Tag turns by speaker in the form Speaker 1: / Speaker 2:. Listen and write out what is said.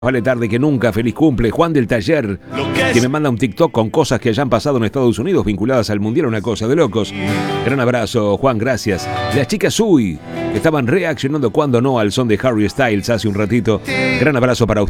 Speaker 1: Vale tarde que nunca, feliz cumple. Juan del Taller, que me manda un TikTok con cosas que hayan pasado en Estados Unidos vinculadas al Mundial, una cosa de locos. Gran abrazo, Juan, gracias. Las chicas Sui, que estaban reaccionando cuando no al son de Harry Styles hace un ratito. Gran abrazo para usted.